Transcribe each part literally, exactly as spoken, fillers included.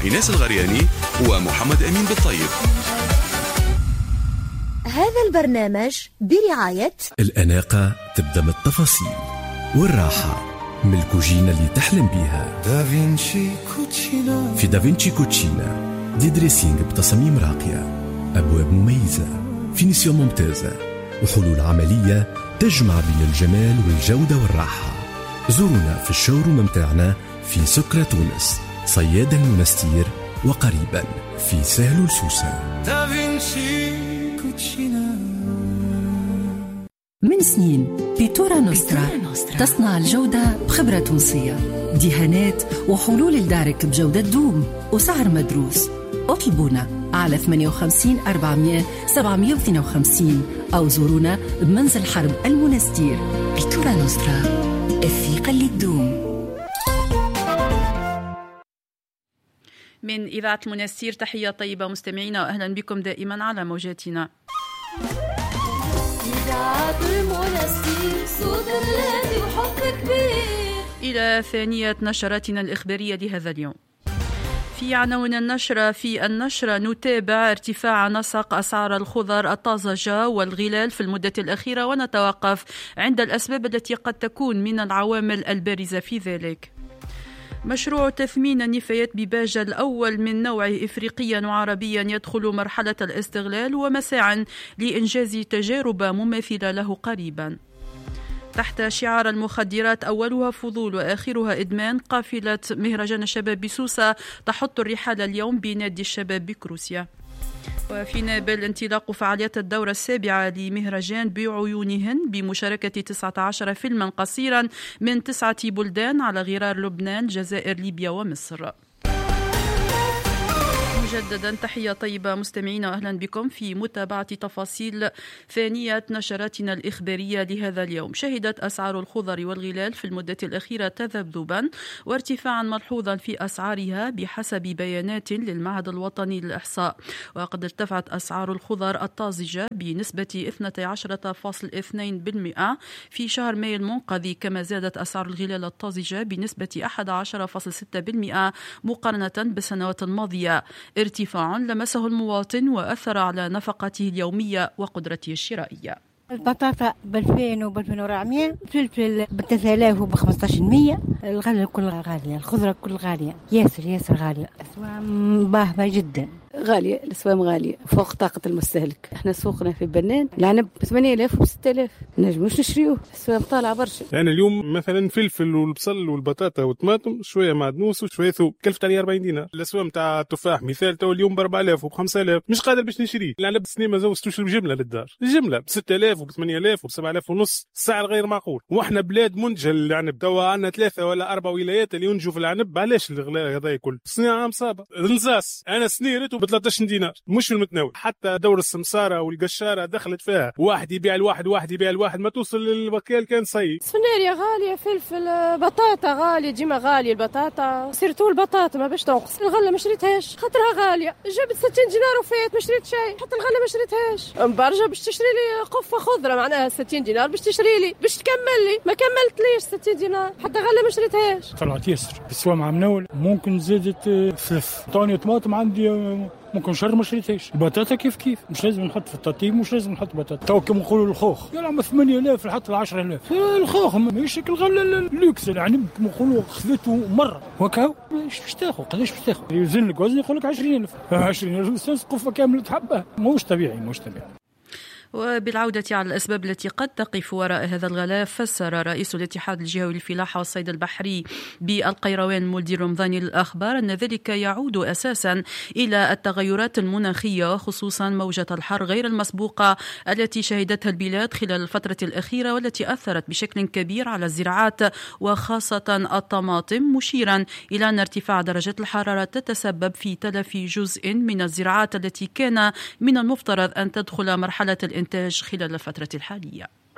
إيناس الغرياني ومحمد أمين بالطيب. هذا البرنامج برعاية الأناقة، تبدأ من التفاصيل، والراحة من الكوجينة اللي تحلم بيها. دافينشي كوتشينا. في دافينشي كوتشينا دي دريسينج بتصميم راقية، أبواب مميزة، فينيسيون ممتازة، وحلول عملية تجمع بين الجمال والجودة والراحة. زورونا في الشوروم متاعنا في سكرة تونس، صياد المنستير، وقريبا في سهل السوسة. دافينشي كوتشينا. من سنين بيتورا نوسترا تصنع الجودة بخبرة تونسية، دهانات وحلول لدارك بجودة دوم وسعر مدروس. اطلبونا على ثمانية وخمسين أربعمائة سبعمائة واثنين وخمسين أو زورونا بمنزل حرب المنستير. بيتورا نوسترا، الثقة اللي تدوم. من إذاعة المنستير تحية طيبة مستمعينا، وأهلا بكم دائما على موجاتنا. إذاعة المنستير، صوت الذي وحب كبير. إلى ثانية نشراتنا الإخبارية لهذا اليوم. في عناوين النشرة: في النشرة نتابع ارتفاع نسق أسعار الخضر الطازجة والغلال في المدة الأخيرة، ونتوقف عند الأسباب التي قد تكون من العوامل البارزة في ذلك. مشروع تثمين النفايات بباجة الأول من نوعه إفريقيا وعربيا يدخل مرحلة الاستغلال، ومساعٍ لإنجاز تجارب مماثلة له قريبا. تحت شعار المخدرات أولها فضول وآخرها إدمان، قافلة مهرجان الشباب بسوسة تحط الرحال اليوم بنادي الشباب بكروسيا. وفي نابل انطلاق فعاليات الدورة السابعة لمهرجان بعيونهن بمشاركة تسعة عشر فيلما قصيرا من تسعة بلدان على غرار لبنان، الجزائر، ليبيا ومصر. مجددا تحية طيبة مستمعين، وأهلا بكم في متابعة تفاصيل ثانية نشراتنا الإخبارية لهذا اليوم. شهدت أسعار الخضر والغلال في المدة الأخيرة تذبذبا وارتفاعا ملحوظا في أسعارها بحسب بيانات للمعهد الوطني للإحصاء، وقد ارتفعت أسعار الخضر الطازجة بنسبة اثنتي عشرة فاصلة اثنين بالمئة في شهر مايو المنقذي، كما زادت أسعار الغلال الطازجة بنسبة أحد عشر فاصلة ستة بالمئة مقارنة بالسنوات الماضية، ارتفاع لمسه المواطن وأثر على نفقته اليومية وقدرته الشرائية. البطاطا بألفين وبألفين وربعمية، الفلفل بثلاثة آلاف وبخمسطاش المية، الغلة كلها غالية، الخضرة كلها غالية، ياسر ياسر غالية، أسوام باهظة جدا. غالية، الأسوام غالية فوق طاقة المستهلك. احنا سوقنا في البنان العنب ب ثمانية آلاف وب ستة آلاف، نجموش نشريوه، الأسوام طالعة برشا. يعني اليوم مثلا فلفل والبصل والبطاطا والطماطم شوية معدنوس وشوية ثوم كلفت عليه أربعين دينار. الأسوام تاع التفاح مثال تو اليوم ب أربعة آلاف وب خمسة آلاف، مش قادر باش نشريه. العنب السنين ما زوجتوش تشرب جملة للدار، الجملة ب ستة آلاف وب ثمانية آلاف وب سبعة آلاف ونص، السعر غير معقول. واحنا بلاد منتجة للعنب، توا عندنا ثلاثة ولا أربع ولايات اللي ينتجوا في العنب. علاش الغلاء هذا كل صناعة مصابة؟ النزاس أنا سنيرته ب ثلاثة عشر دينار، مش في المتناول. حتى دور السمسارة والقشارة دخلت فيها، واحد يبيع الواحد واحد يبيع الواحد، ما توصل للوكيل كان صي. سفناريا غالية، فلفل، بطاطا غالية، ديما غالية البطاطا، سيرتو البطاطا ما باش تنقص. الغلة ما شريتهاش خاطرها غالية، جبت ستين دينار وفات ما شريت شيء، حتى الغلة ما شريتهاش. مبرجة باش تشري لي قفة خضرة معناها ستين دينار باش تشري لي، باش تكمل لي، ما كملت ليش ستين دينار، حتى غلة ما شريتهاش. طلعت ياسر السوام عم نول، ممكن زادت ثلاث طانية طماطم عندي، ممكن شهر ما شريتهاش. البطاطا كيف كيف، مش لازم نحط في التطيب، مش لازم نحط بطاطا. تو كما نقولوا الخوخ يلعب ثمانية آلاف لحد عشرة آلاف، الخوخ ماهيش الغله اللوكس يعني كما نقولوا خذته مره وكاو. ايش تاخذ؟ قداش باش تاخذ؟ يوزن لك وزن يقول لك عشرين ألف عشرين ألف استاذ قفه كامله حبه، ماهوش طبيعي ماهوش طبيعي. وبالعودة على الأسباب التي قد تقف وراء هذا الغلاء، فسر رئيس الاتحاد الجهوي للفلاحة والصيد البحري بالقيروان مولدي رمضاني للأخبار أن ذلك يعود أساسا إلى التغيرات المناخية، خصوصا موجة الحر غير المسبوقة التي شهدتها البلاد خلال الفترة الأخيرة، والتي أثرت بشكل كبير على الزراعات وخاصة الطماطم، مشيرا إلى أن ارتفاع درجة الحرارة تتسبب في تلف جزء من الزراعات التي كان من المفترض أن تدخل مرحلة الإنتاج خلال الفترة الحالية.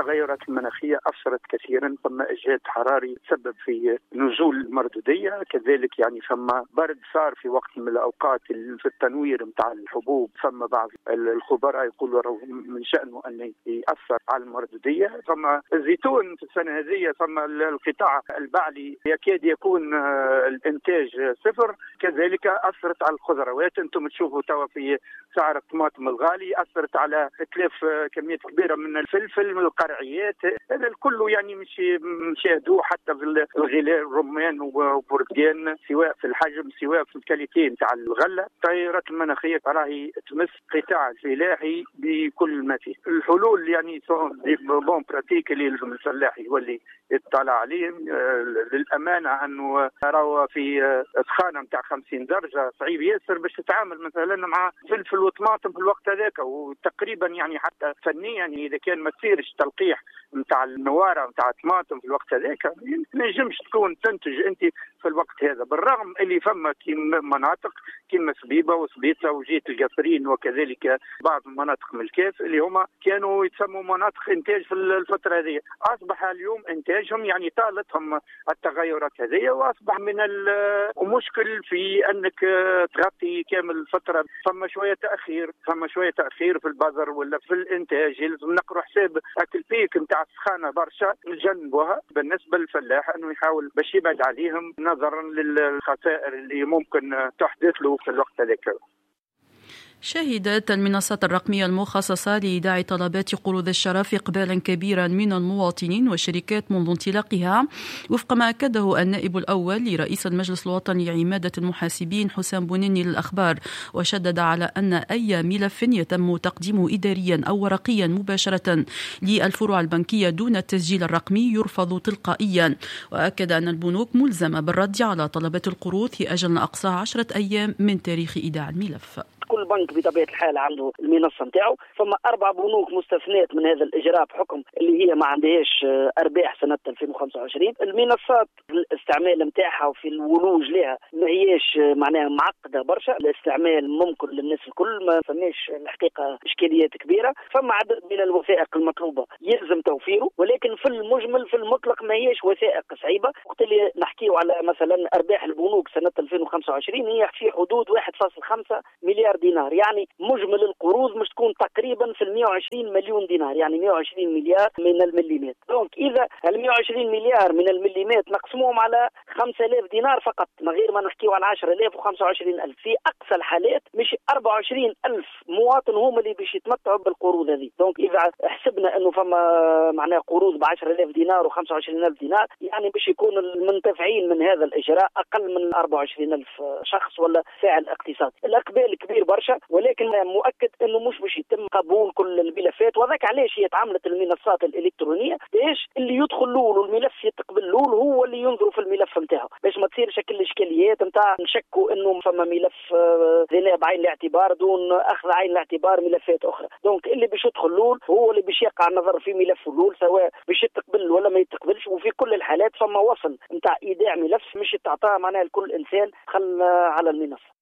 التغيرات المناخية أثرت كثيرا، ثم إجهاد حراري تسبب في نزول المردودية، كذلك يعني ثم برد صار في وقت من الأوقات في التنوير متاع الحبوب، ثم بعض الخبراء يقولوا من شأنه أن يأثر على المردودية. ثم الزيتون في السنة هذه ثم القطاع البعلي يكاد يكون الإنتاج صفر، كذلك أثرت على الخضروات. أنتم تشوفوا توا في سعر الطماطم الغالي، أثرت على إتلاف كمية كبيرة من الفلفل من القرعيات. هذا الكل يعني مش نشاهدوه حتى في الغلال الرمان وبرتقال، سواء في الحجم سواء في الكاليتي نتاع الغلة. التغيرات المناخية راهي تمس قطاع الفلاحي بكل ما فيه. الحلول يعني بون براتيك اللي الفلاح يولي يطلع عليهم. للأمانة أنه راهو في سخانة نتاع خمسين درجة صعيب ياسر باش تتعامل مثلا مع فلفل وطماطم في الوقت هذاك، وتقريبا يعني حتى فنيا يعني إذا كان ما تصيرش تلقيح نتاع النوارة نتاع الطماطم في الوقت هذاك ما ينجمش تكون تنتج أنت في الوقت هذا. بالرغم اللي فما كيما مناطق كيما سبيبة وسبيطة وجيت القصرين وكذلك بعض المناطق من الكاف اللي هما كانوا يتسموا مناطق إنتاج في الفترة هذه، أصبح اليوم إنتاجهم يعني طالتهم التغيرات هذه، وأصبح من المشكل في أنك تغطي كامل الفترة. فما شوية تأخير فما شوية تأخير في البذر ولا في الإنتاج، لازم نقرأ حساب أكل بيك نتاع السخانة برشا نجنبوها بالنسبة للفلاح أنه يحاول باش يبعد عليهم نظرا للخسائر اللي ممكن تحدث له في الوقت هذاك. شهدت المنصات الرقمية المخصصة لإيداع طلبات قروض الشرف إقبالا كبيرا من المواطنين والشركات منذ انطلاقها، وفق ما أكده النائب الأول لرئيس المجلس الوطني لعمادة المحاسبين حسام بونيني للأخبار، وشدد على أن أي ملف يتم تقديمه إداريا أو ورقيا مباشرة للفروع البنكية دون التسجيل الرقمي يرفض تلقائيا. وأكد أن البنوك ملزمة بالرد على طلبات القروض في أجل أقصى عشرة أيام من تاريخ إيداع الملف. كل بنك بطبيعة الحال عنده المنصة نتاعو، فما أربع بنوك مستثنات من هذا الإجراء بحكم اللي هي ما عندهاش أرباح سنة ألفين وخمسة وعشرين. المنصات الاستعمال نتاعها وفي الولوج لها ما هياش معناها معقدة برشا، الاستعمال ممكن للناس الكل، ما فماش الحقيقة إشكاليات كبيرة. فما عدد من الوثائق المطلوبة يلزم توفيره، ولكن في المجمل في المطلق ما هياش وثائق صعيبة. وقت اللي نحكيه على مثلا أرباح البنوك سنة ألفين وخمسة وعشرين هي في حدود واحد فاصلة خمسة مليار دينار، يعني مجمل القروض مش تكون تقريبا في المئة وعشرين مليون دينار، يعني مئة وعشرين مليار من المليمات. دونك إذا المئة وعشرين مليار من المليمات نقسموهم على خمسة آلاف دينار فقط، من غير ما نحكيو على عشرة آلاف وخمسة وعشرين ألف، في أقصى الحالات مش أربعة وعشرين ألف مواطن هم اللي باش يتمتعوا بالقروض هذه. دونك إذا حسبنا أنه فما معناها قروض ب عشرة آلاف دينار وخمسة وعشرين ألف دينار، يعني باش يكون المنتفعين من هذا الإجراء أقل من أربعة وعشرين ألف شخص ولا فاعل اقتصادي. الإقبال كبير برشا، ولكن مؤكد انه مش باش يتم قبول كل الملفات. وذاك علاش هي تعاملت المنصات الالكترونيه باش اللي يدخل لول والملف يتقبل لول هو اللي ينظر في الملف نتاعو، باش ما تصير شكل الاشكاليات نتاع نشكوا انه فما ملف ذنب بعين الاعتبار دون اخذ عين الاعتبار ملفات اخرى. دونك اللي باش يدخل لول هو اللي باش يقع النظر في ملف لول سواء باش يتقبل ولا ما يتقبلش. وفي كل الحالات فما وصل نتاع ايداع ملف مش تعطاه معناها لكل انسان خل على المنصه.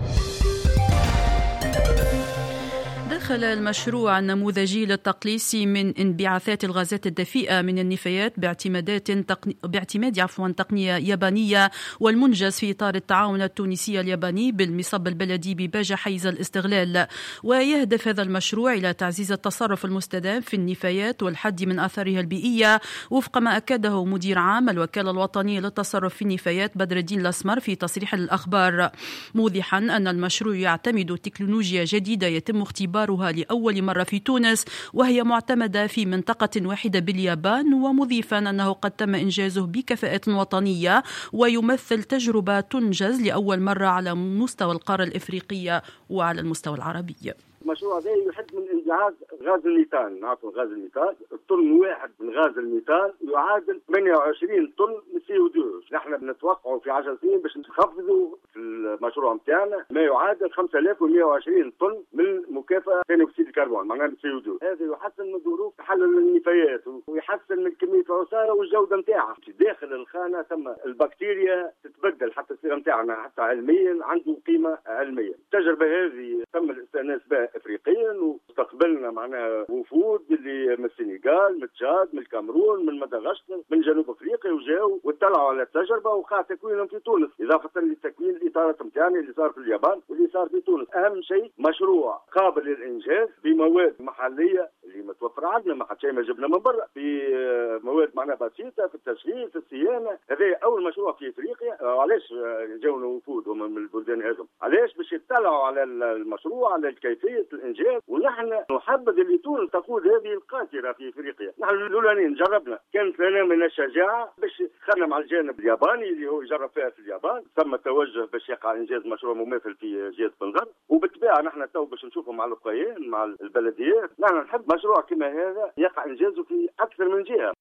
دخل المشروع النموذجي للتقليص من انبعاثات الغازات الدفيئة من النفايات باعتمادات تقني... باعتماد عفوا تقنية يابانية والمنجز في إطار التعاون التونسي الياباني بالمصب البلدي بباجة حيز الاستغلال. ويهدف هذا المشروع إلى تعزيز التصرف المستدام في النفايات والحد من آثارها البيئية، وفق ما أكده مدير عام الوكالة الوطنية للتصرف في النفايات بدر الدين الأسمر في تصريح للأخبار، موضحا أن المشروع يعتمد تكنولوجيا جديدة يتم اختبارها لأول مرة في تونس، وهي معتمدة في منطقة واحدة باليابان، ومضيفا أنه قد تم إنجازه بكفاءة وطنية ويمثل تجربة تنجز لأول مرة على مستوى القارة الإفريقية وعلى المستوى العربي. المشروع هذا يحد من انبعاث غاز الميثان. نعرفوا غاز الميثان، الطن واحد من غاز الميثان يعادل ثمانية وعشرين طن من سي او اثنين. نحن بنتوقعوا في عشر سنين باش نخفضوا في المشروع نتاعنا ما يعادل خمسة آلاف ومئة وعشرين طن من مكافأة ثاني اكسيد الكربون معناها سي او اثنين. هذا يحسن من ظروف تحلل النفايات ويحسن من كمية العصارة والجودة نتاعها. في داخل الخانة ثم البكتيريا تتبدل حتى الصيغة نتاعنا حتى علميا عنده قيمة علمية. التجربة هذه تم الاستئناس بها افريقيا، واستقبلنا معناها وفود اللي من السنغال، من تشاد، من الكامرون، من مدغشقر، من جنوب افريقيا، وجاوا واطلعوا على التجربه وقع تكوينهم في تونس، اضافه لتكوين الاطارات نتاعنا اللي صار في اليابان واللي صار في تونس. اهم شيء مشروع قابل للانجاز بمواد محليه اللي متوفره عندنا، ما حد شيء ما جبنا من برا، في مواد معناها بسيطه في التشغيل في الصيانه. هذا اول مشروع في افريقيا. علاش جاونا وفود من البلدان هذم؟ علاش؟ باش يطلعوا على المشروع، على كيفيه الانجاز. ونحن نحبذ اللي تونس تقود هذه القاطره في افريقيا. نحن الاولانيين جربنا، كانت لنا من الشجاعه باش دخلنا مع الجانب الياباني اللي هو يجرب فيها في اليابان، ثم توجه باش يقع انجاز مشروع مماثل في جهه بنغر، وبالطبيعه نحن تو باش نشوفوا مع الوقايين مع البلديات. نحن نحب مشروع كما هذا يقع انجازه في اكثر من جهه.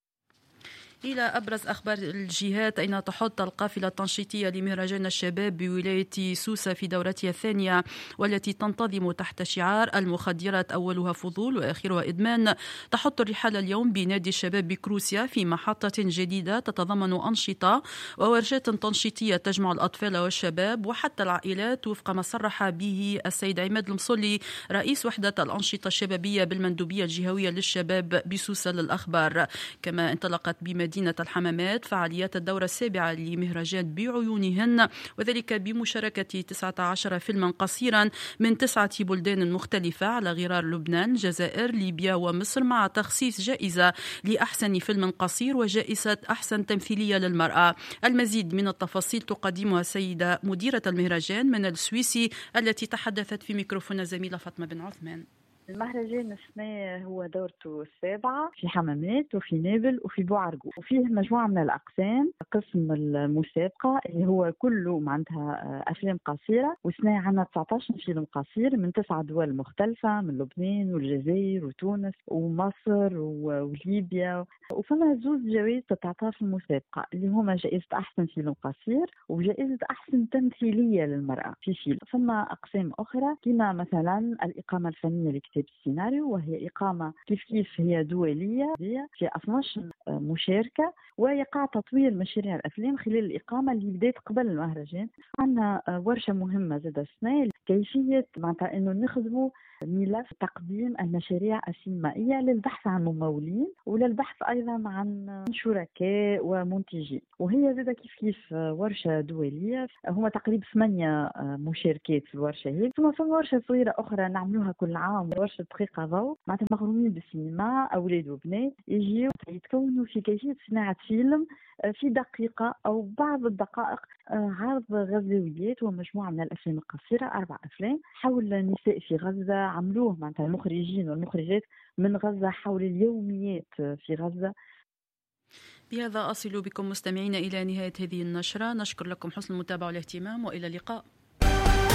إلى أبرز أخبار الجهات، أين تحط القافلة التنشيطية لمهرجان الشباب بولاية سوسة في دورتها الثانية، والتي تنتظم تحت شعار المخدرات أولها فضول وآخرها إدمان، تحط الرحال اليوم بنادي الشباب بكروسيا في محطة جديدة تتضمن أنشطة وورشات تنشيطية تجمع الأطفال والشباب وحتى العائلات، وفق ما صرح به السيد عماد المصلي رئيس وحدة الأنشطة الشبابية بالمندوبية الجهوية للشباب بسوسة للأخبار. كما انطلقت بمدينة مدينة الحمامات فعاليات الدورة السابعة لمهرجان بعيونهن، وذلك بمشاركة تسعة عشر فيلما قصيرا من تسعة بلدان مختلفة على غرار لبنان، الجزائر، ليبيا ومصر، مع تخصيص جائزة لأحسن فيلم قصير وجائزة أحسن تمثيلية للمرأة. المزيد من التفاصيل تقدمها السيدة مديرة المهرجان من السويسي التي تحدثت في ميكروفون الزميلة فاطمة بن عثمان. المهرجان السنة هو دورته السابعة في حمامات وفي نابل وفي بوعرقو، وفيه مجموعة من الأقسام. قسم المسابقة اللي هو كله معناتها أفلام قصيرة، والسنة عنا تسعة عشر فيلم قصير من تسعة دول مختلفة، من لبنان والجزائر وتونس ومصر وليبيا. وفما زوج جوائز تتعطى في المسابقة اللي هما جائزة أحسن فيلم قصير وجائزة أحسن تمثيلية للمرأة في فيلم. فما أقسام أخرى كما مثلا الإقامة الفنية لكتاب السيناريو، وهي إقامة كيف كيف هي دولية في اثني عشر مشاركة، ويقع تطوير مشاريع الأفلام خلال الإقامة اللي بدأت قبل المهرجان. عندنا ورشة مهمة زاد السنة كيفية معناتها إنه نخدموا ملف تقديم المشاريع السينمائية للبحث عن ممولين وللبحث أيضا عن شركاء ومنتجين، وهي زاد كيف كيف ورشة دولية. هما تقريبا ثمانية مشاركات في الورشة هي. ثم فما ورشة صغيرة أخرى نعملوها كل عام، ورشة دقيقة ضوء، معناتها مغرومين بالسينما أولاد وبنات يجيو يتكونوا في كيفية صناعة فيلم في دقيقة أو بعض الدقائق، عرض غزويات ومجموعة من الأفلام القصيرة، أربع أفلام حول النساء في غزة، عملوه معناتها المخرجين والمخرجات من غزة حول اليوميات في غزة. بهذا أصل بكم مستمعين إلى نهاية هذه النشرة، نشكر لكم حسن المتابعة والاهتمام وإلى اللقاء.